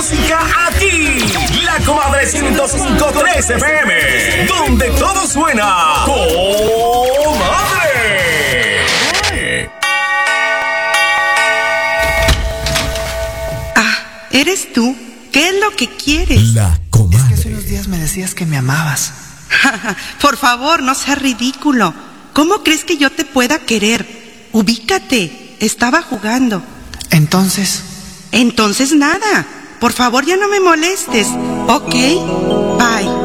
música aquí. La Comadre 105.3 FM, donde todo suena Comadre. ¿Eres tú? ¿Qué es lo que quieres? La Comadre. Es que hace unos días me decías que me amabas. Por favor, no seas ridículo. ¿Cómo crees que yo te pueda querer? Ubícate. Estaba jugando. Entonces nada. Por favor, ya no me molestes. Ok, bye.